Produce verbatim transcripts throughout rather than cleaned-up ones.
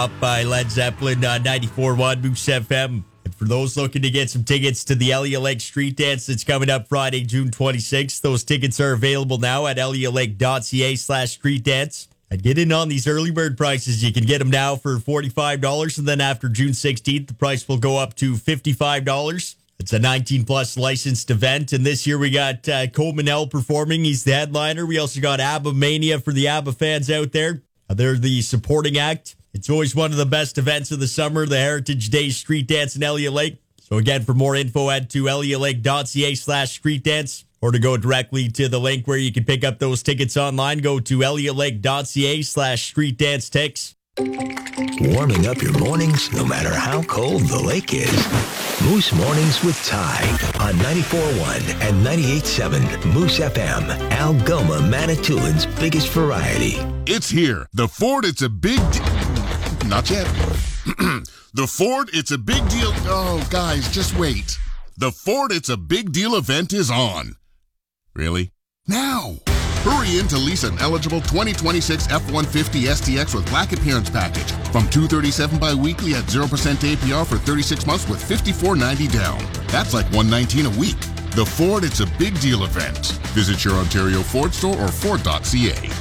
Up by Led Zeppelin, uh, ninety-four point one Moose F M. And for those looking to get some tickets to the Elliott Lake Street Dance that's coming up Friday, June twenty-sixth, those tickets are available now at elliotlake.ca slash street dance. And get in on these early bird prices. You can get them now for forty-five dollars, and then after June sixteenth, the price will go up to fifty-five dollars. It's a nineteen plus licensed event, and this year we got uh, Coleman L performing. He's the headliner. We also got ABBA Mania for the ABBA fans out there. Uh, they're the supporting act. It's always one of the best events of the summer, the Heritage Days Street Dance in Elliott Lake. So again, for more info, head to elliotlake.ca slash street dance, or to go directly to the link where you can pick up those tickets online, go to elliotlake.ca slash street dance ticks. Warming up your mornings no matter how cold the lake is. Moose Mornings with Ty on ninety-four point one and ninety-eight point seven Moose F M, Algoma, Manitoulин's biggest variety. It's here. The Ford It's a Big Deal. Not yet. The Ford It's a Big Deal. Oh, guys, just wait. The Ford It's a Big Deal event is on. Really? Now. Hurry in to lease an eligible twenty twenty-six F one fifty S T X with black appearance package from two hundred thirty-seven dollars bi-weekly at zero percent A P R for thirty-six months with fifty-four ninety down. That's like one hundred nineteen dollars a week. The Ford It's a Big Deal event. Visit your Ontario Ford store or Ford dot C A.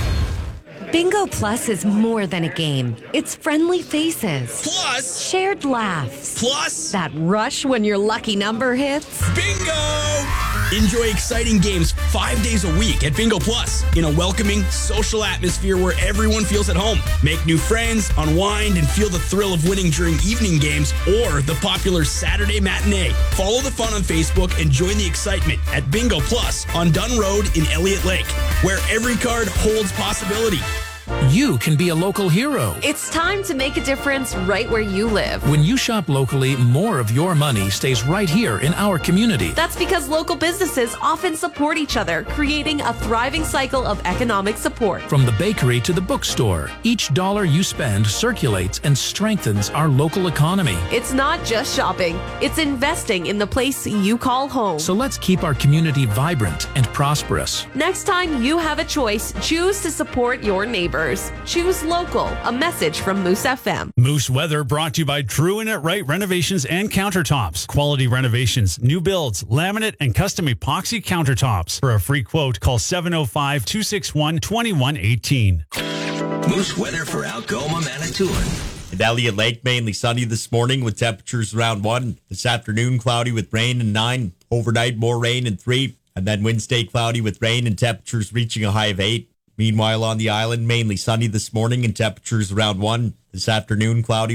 Bingo Plus is more than a game. It's friendly faces. Plus shared laughs. Plus that rush when your lucky number hits. Bingo! Enjoy exciting games five days a week at Bingo Plus in a welcoming, social atmosphere where everyone feels at home. Make new friends, unwind, and feel the thrill of winning during evening games or the popular Saturday matinee. Follow the fun on Facebook and join the excitement at Bingo Plus on Dunn Road in Elliott Lake, where every card holds possibility. You can be a local hero. It's time to make a difference right where you live. When you shop locally, more of your money stays right here in our community. That's because local businesses often support each other, creating a thriving cycle of economic support. From the bakery to the bookstore, each dollar you spend circulates and strengthens our local economy. It's not just shopping, it's investing in the place you call home. So let's keep our community vibrant and prosperous. Next time you have a choice, choose to support your neighbors. Choose local. A message from Moose F M. Moose Weather brought to you by True and It Right Renovations and Countertops. Quality renovations, new builds, laminate, and custom epoxy countertops. For a free quote, call seven oh five, two six one, two one one eight. Moose Weather for Algoma, Manitoulin. At Elliott Lake, mainly sunny this morning with temperatures around one. This afternoon, cloudy with rain and nine. Overnight, more rain and three. And then Wednesday, cloudy with rain and temperatures reaching a high of eight. Meanwhile, on the island, mainly sunny this morning and temperatures around one. This afternoon, cloudy